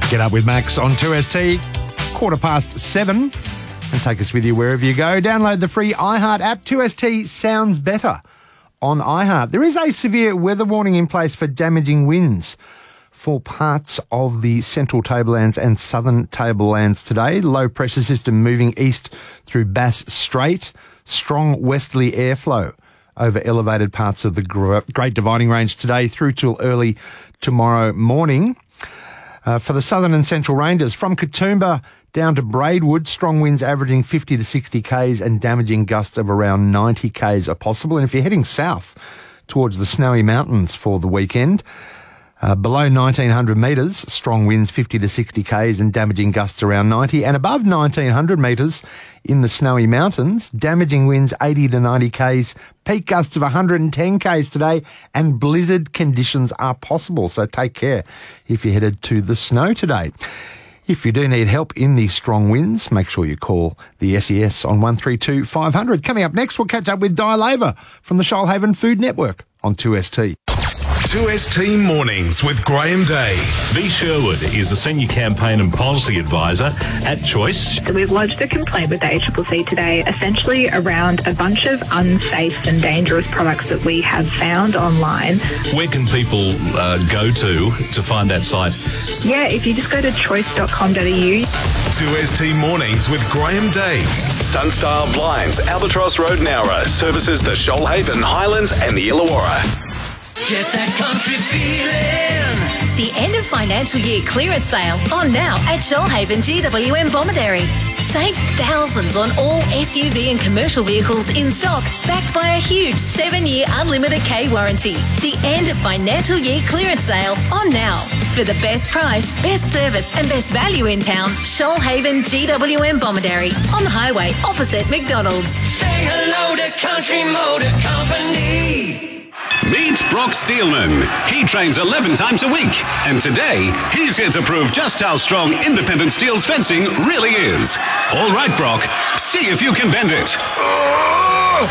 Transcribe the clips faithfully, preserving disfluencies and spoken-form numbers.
Get up with Max on two S T, quarter past seven, and take us with you wherever you go. Download the free iHeart app. two S T sounds better on iHeart. There is a severe weather warning in place for damaging winds for parts of the central tablelands and southern tablelands today. Low pressure system moving east through Bass Strait. Strong westerly airflow over elevated parts of the Great Dividing Range today through till early tomorrow morning. Uh, for the southern and central ranges, from Katoomba down to Braidwood, strong winds averaging fifty to sixty k's and damaging gusts of around ninety k's are possible. And if you're heading south towards the Snowy Mountains for the weekend, uh, below nineteen hundred metres, strong winds fifty to sixty k's and damaging gusts around ninety. And above nineteen hundred metres in the Snowy Mountains, damaging winds eighty to ninety k's, peak gusts of one hundred ten k's today, and blizzard conditions are possible. So take care if you're headed to the snow today. If you do need help in the strong winds, make sure you call the S E S on one three two five hundred. Coming up next, we'll catch up with Di Laver from the Shoalhaven Food Network on two S T. two S T Mornings with Graham Day. Lee Sherwood is a Senior Campaign and Policy Advisor at Choice. So we've lodged a complaint with the A C C C today, essentially around a bunch of unsafe and dangerous products that we have found online. Where can people uh, go to to find that site? Yeah, if you just go to choice dot com dot a u. two S T Mornings with Graham Day. Sunstar Blinds, Albatross Road, Nowra, services the Shoalhaven, Highlands and the Illawarra. Get that country feeling. The end of financial year clearance sale on now at Shoalhaven G W M Bomaderry. Save thousands on all S U V and commercial vehicles in stock, backed by a huge seven-year unlimited K warranty. The end of financial year clearance sale on now. For the best price, best service and best value in town, Shoalhaven G W M Bomaderry on the highway opposite McDonald's. Say hello to Country Motor Company. Meet Brock Steelman. He trains eleven times a week. And today, he's here to prove just how strong Independent Steel's fencing really is. All right, Brock. See if you can bend it. Oh,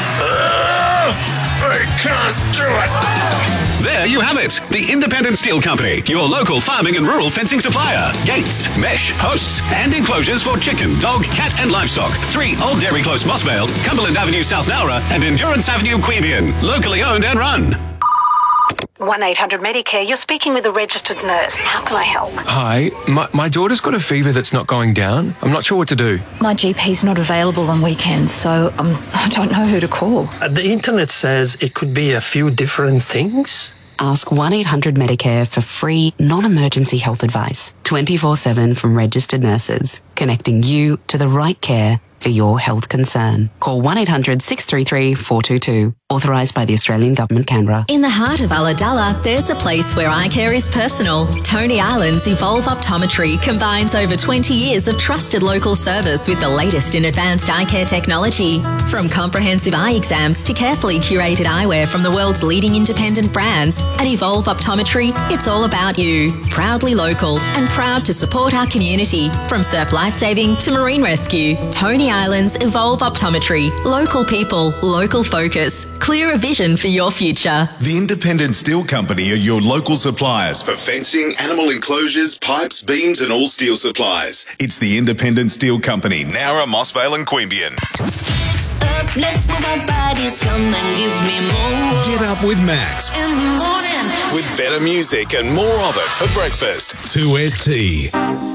oh, I can't do it. There you have it. The Independent Steel Company, your local farming and rural fencing supplier. Gates, mesh, posts, and enclosures for chicken, dog, cat, and livestock. Three Old Dairy Close, Mossvale, Cumberland Avenue, South Nowra, and Endurance Avenue, Queanbeyan. Locally owned and run. one eight hundred Medicare, you're speaking with a registered nurse. How can I help? Hi, my, my daughter's got a fever that's not going down. I'm not sure what to do. My G P's not available on weekends, so um, I don't know who to call. Uh, the internet says it could be a few different things. Ask one eight hundred Medicare for free, non-emergency health advice, twenty-four seven from registered nurses, connecting you to the right care for your health concern. Call one eight hundred six three three four two two. Authorised by the Australian Government, Canberra. In the heart of Ulladulla, there's a place where eye care is personal. Tony Island's Evolve Optometry combines over twenty years of trusted local service with the latest in advanced eye care technology. From comprehensive eye exams to carefully curated eyewear from the world's leading independent brands, at Evolve Optometry, it's all about you. Proudly local and proud to support our community. From surf lifesaving to marine rescue, Tony Island's Evolve Optometry. Local people, local focus. Clearer vision for your future. The Independent Steel Company are your local suppliers for fencing, animal enclosures, pipes, beams and all steel supplies. It's the Independent Steel Company, Nowra, Mossvale and Queanbeyan. Up, let's move our bodies, come and give me more. Get up with Max. In the morning. With better music and more of it for breakfast. two S T.